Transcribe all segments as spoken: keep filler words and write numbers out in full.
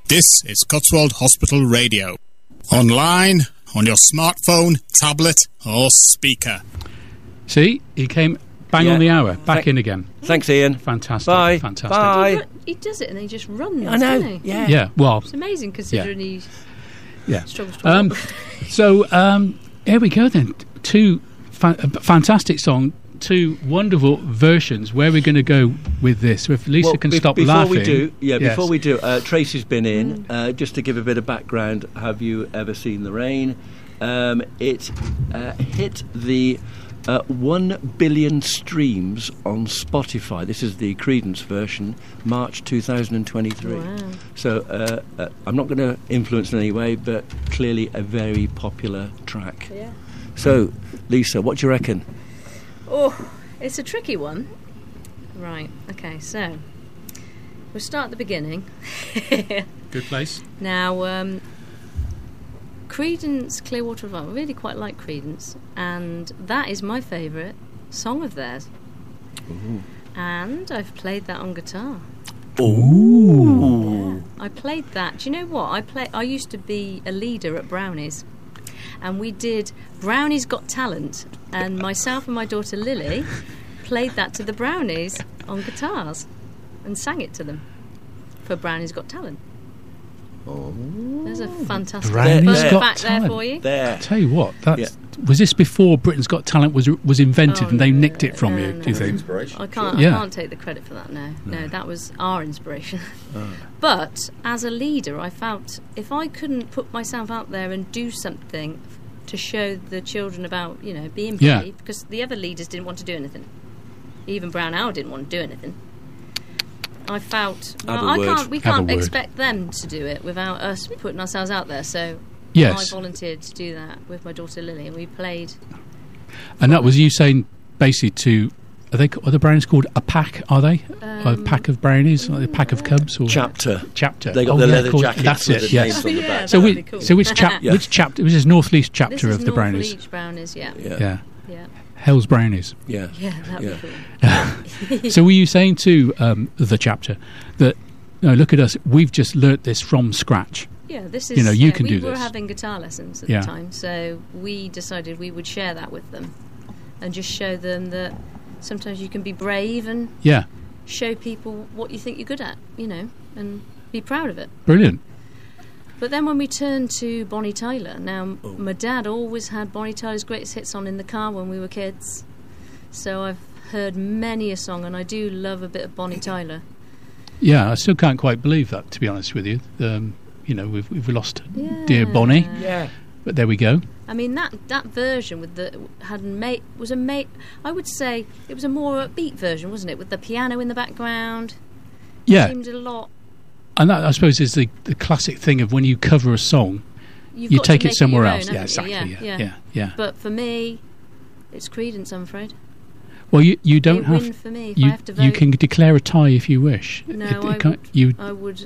This is Cotswold Hospital Radio. Online, on your smartphone, tablet or speaker. See, he came bang yeah. on the hour. Back Th- in again. Thanks, Ian. Fantastic. Bye. Fantastic. Bye. He does it and he just runs, I know. doesn't he? Yeah. Yeah, well... It's amazing considering yeah. he yeah. struggles to um, walk. So, um, here we go then. Two fa- fantastic songs. Two wonderful versions. Where are we going to go with this? If Lisa well, can be- stop before laughing. We do, yeah, yes. before we do, uh, Tracy's been in. Uh, just to give a bit of background, have you ever seen The Rain? Um, it uh, hit the uh, one billion streams on Spotify. This is the Creedence version, March two thousand twenty-three. Wow. So uh, uh, I'm not going to influence in any way, but clearly a very popular track. Yeah. So, Lisa, what do you reckon? Oh, it's a tricky one. Right, okay, so we'll start at the beginning. Good place. Now, um, Creedence Clearwater Revival, I really quite like Creedence, and that is my favourite song of theirs. Ooh. And I've played that on guitar. Ooh. Yeah, I played that. Do you know what? I play. I used to be a leader at Brownies, and we did Brownies Got Talent, and myself and my daughter Lily played that to the Brownies on guitars and sang it to them for Brownies Got Talent. Oh. There's a fantastic Brownies fun Got fact Talent. there for you. There. I tell you what, that's, Yeah. was this before Britain's Got Talent was was invented Oh, and they no, nicked it from no, you? no. Do you think? Inspiration. I can't. Yeah. I can't take the credit for that. No, no, No. that was our inspiration. Oh. But as a leader, I felt if I couldn't put myself out there and do something to show the children about, you know, being Yeah. brave, because the other leaders didn't want to do anything. Even Brown Owl didn't want to do anything. I felt Have well, a I word. can't. We Have a can't word. expect them to do it without us putting ourselves out there. So Yes. I volunteered to do that with my daughter Lily, and we played. And that was you saying basically to, are they are the brownies called a pack? Are they a Um, pack of brownies? Or a pack of cubs? Or Chapter. chapter. They got oh, the yeah, leather of course. jackets That's with it. the Yes. names on the Yeah, back. that So would which be cool. so which chap Yeah. which chapter was this North Leach chapter This is of the North brownies? Leach Brownies, yeah, Yeah. Yeah, yeah, Hell's brownies. Yeah. yeah. That'd Yeah. be cool. So were you saying to um, the chapter that no, look at us, we've just learnt this from scratch? Yeah, this is. You know, you yeah, can we do were this. having guitar lessons at Yeah. the time, so we decided we would share that with them, and just show them that sometimes you can be brave and Yeah, show people what you think you're good at, you know, and be proud of it. brilliant. But then when we turned to Bonnie Tyler, now Oh. my dad always had Bonnie Tyler's greatest hits on in the car when we were kids, so I've heard many a song, and I do love a bit of Bonnie Tyler. Yeah, I still can't quite believe that, to be honest with you. Um, you know, we've we've lost Yeah. dear Bonnie, Yeah. but there we go. I mean that that version with the had mate was a mate. I would say it was a more upbeat version, wasn't it? With the piano in the background. Yeah, Seemed a lot. and that I suppose is the, the classic thing of when you cover a song, You've you got to take make it somewhere your else. own, Yeah, haven't you? exactly. Yeah, yeah, yeah, yeah. But for me, it's Creedence. I'm afraid. Well, you you don't They have win for me if you I have to vote. you can declare a tie if you wish. No, It- it I can't- would. You I would.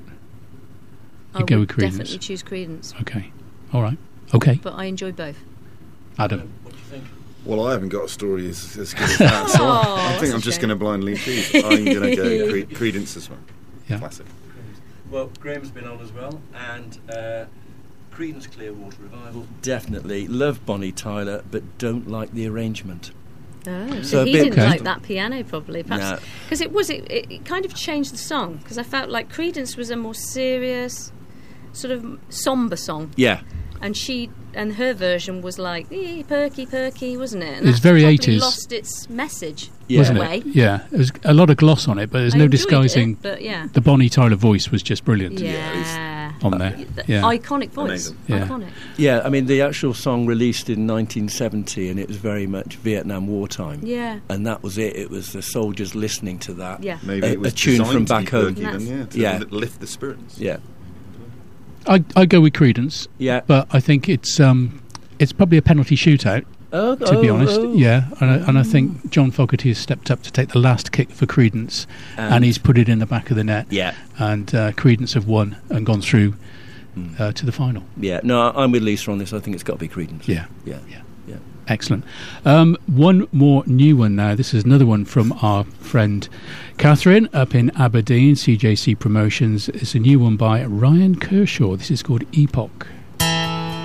I You go would with Creedence. definitely choose Creedence, okay? All right. Okay, but I enjoy both. Adam. What do you think? Well, I haven't got a story as, as good as that, so Oh, I, I that's think a I'm just shame. going to blindly choose. I'm going to go Cre- Creedence as well. Yeah. Classic. Well, Graham's been on as well, and uh, Creedence Clearwater Revival. Definitely love Bonnie Tyler, but don't like the arrangement. Oh, So so a he bit- didn't Okay. like that piano probably, perhaps No. because it was it, it, it kind of changed the song because I felt like Creedence was a more serious, sort of somber song, Yeah. and she and her version was like "Ee, perky perky, wasn't it? And It was that very probably eighties. Lost its message, Yeah. Wasn't in a it? way. Yeah, there's a lot of gloss on it, but there's I no enjoyed disguising. it, but yeah, The Bonnie Tyler voice was just brilliant yeah, on there. The Yeah, iconic voice, Amazing. Yeah. iconic. Yeah, I mean, the actual song released in nineteen seventy, and it was very much Vietnam wartime. Yeah, And that was it. It was the soldiers listening to that. yeah. Maybe A- it was a tune designed from to be back home. perky then, yeah, to Yeah. li- lift the spirits. Yeah. I I go with Creedence, Yeah. but I think it's um it's probably a penalty shootout. Oh, To be oh, honest, oh. yeah, and I, and I think John Fogerty has stepped up to take the last kick for Creedence, and, And- he's put it in the back of the net. Yeah. And uh, Creedence have won and gone through Mm. uh, to the final. Yeah. No, I'm with Lisa on this. I think it's got to be Creedence. Yeah, Yeah. yeah. Yeah. Excellent. Um, one more new one now. This is another one from our friend Catherine up in Aberdeen, C J C Promotions. It's a new one by Ryan Kershaw. This is called Epoch.